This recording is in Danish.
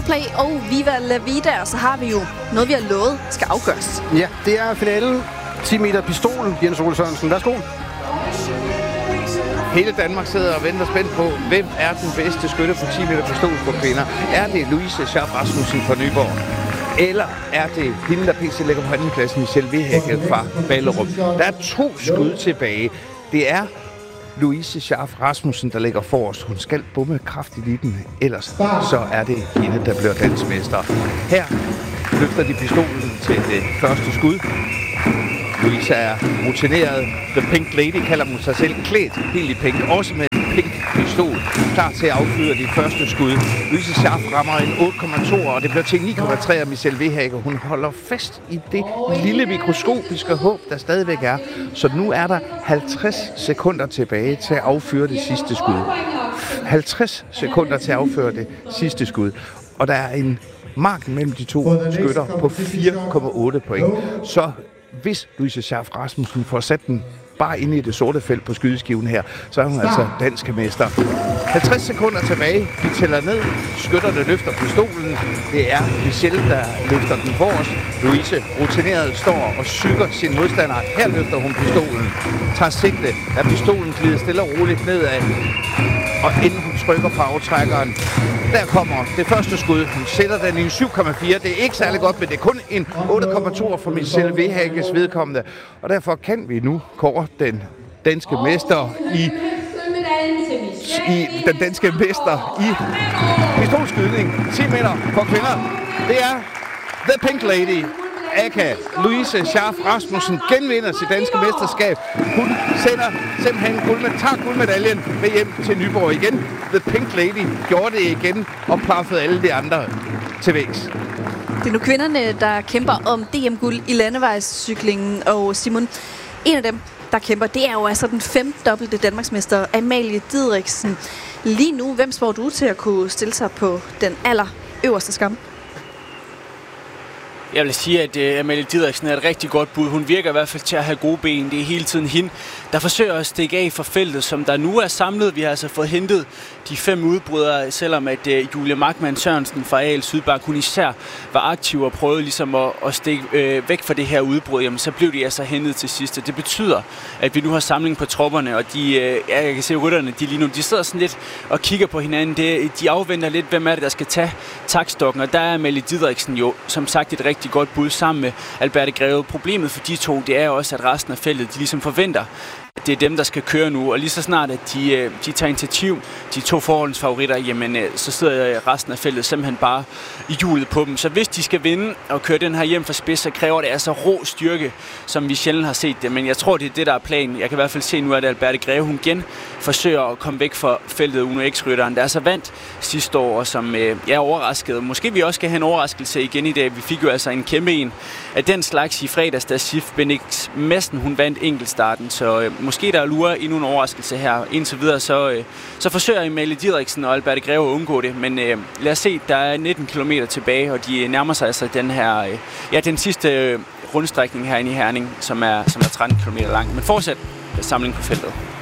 Coldplay og Viva La Vida, og så har vi jo noget, vi har lovet skal afgøres. Ja, det er finalen. 10 meter pistol. Jens Ole Sørensen, værsgo. Hele Danmark sidder og venter spændt på, hvem er den bedste skytte på 10 meter pistol for kvinder. Er det Louise Schaap Rasmussen fra Nyborg? Eller er det hende, der pt. ligger på andenpladsen, Michelle Vehække fra Ballerup? Der er 2 skud tilbage. Det er Louise Schaap Rasmussen, der ligger forrest. Hun skal bomme kraftigt i den, ellers så er det hende, der bliver dansmester. Her løfter de pistolen til det første skud. Louise er rutineret. The Pink Lady kalder hun sig selv, klædt helt i pink, også med en pink pistol, klar til at affyre de første skud. Louise Schaap rammer en 8,2, og det bliver til 9,3 af Michelle Vehække. Hun holder fast i det lille mikroskopiske håb, der stadigvæk er. Så nu er der 50 sekunder tilbage til at affyre det sidste skud. 50 sekunder til at affyre det sidste skud. Og der er en marken mellem de 2 skytter på 4,8 point. Så hvis Louise Schaap Rasmussen får sat den bare inde i det sorte felt på skydeskiven her, så er hun altså danske mester. 50 sekunder tilbage. Vi tæller ned. Skytterne løfter pistolen. Det er Michelle, der løfter den forrest. Louise, rutineret, står og sykker sin modstander. Her løfter hun pistolen. Tager sigte. Er pistolen glider stille og roligt nedad. Og inden hun trykker på aftrækkeren, der kommer det første skud. Hun sætter den i en 7,4. Det er ikke særlig godt, men det er kun en 8,2 for Michelle Vehækkes vedkommende. Og derfor kan vi nu kåre den danske mester i pistolskydning 10 meter for kvinder. Det er The Pink Lady. Aka Louise Schaap Rasmussen genvinder sit danske mesterskab. Hun sender simpelthen tager guldmedaljen med hjem til Nyborg igen. The Pink Lady gjorde det igen og plaffede alle de andre til vægs. Det er nu kvinderne, der kæmper om DM-guld i landevejscyklingen, og Simon, en af dem, der kæmper, det er jo altså den 5-dobbelte danmarksmester Amalie Didriksen. Lige nu, hvem spår du til at kunne stille sig på den allerøverste skam? Jeg vil sige, at Amalie Didriksen er et rigtig godt bud. Hun virker i hvert fald til at have gode ben. Det er hele tiden hende, der forsøger at stikke af fra feltet, som der nu er samlet. Vi har altså fået hentet de 5 udbrydere, selvom at Julie Markmann Sørensen fra AL Sydbank, hun især var aktiv og prøvede ligesom at stikke væk fra det her udbrud. Jamen, så blev de altså hentet til sidst. Det betyder, at vi nu har samling på tropperne, og jeg kan se rytterne, de sidder sådan lidt og kigger på hinanden. De afventer lidt, hvem er det, der skal tage taktstokken, og der er Amalie Didriksen jo, som sagt, et rigtig godt bud sammen med Alberte Greve. Problemet for de 2, det er også, at resten af feltet, de ligesom forventer, at det er dem, der skal køre nu, og lige så snart, at de tager initiativ, de 2 forholdsfavoritter, jamen, så sidder resten af feltet simpelthen bare i hjulet på dem. Så hvis de skal vinde og køre den her hjem fra spids, så kræver det altså rå styrke, som vi sjældent har set det. Men jeg tror, det er det, der er planen. Jeg kan i hvert fald se nu, at Alberte Greve, hun igen forsøger at komme væk fra feltet Uno X-rytteren, der er så vandt sidste år, og som jeg er overrasket. Måske vi også skal have en overraskelse igen i dag. Vi fik jo altså en kæmpe en af den slags i fredags, da Sif Benix Madsen, hun vandt enkeltstarten, så måske der lurer endnu en overraskelse her. Indtil videre, så forsøger Amalie Didriksen og Alberte Greve at undgå det, men lad os se, der er 19 km tilbage, og de nærmer sig altså den sidste rundstrækning herinde i Herning, som er 13 km lang. Men fortsat samling på feltet.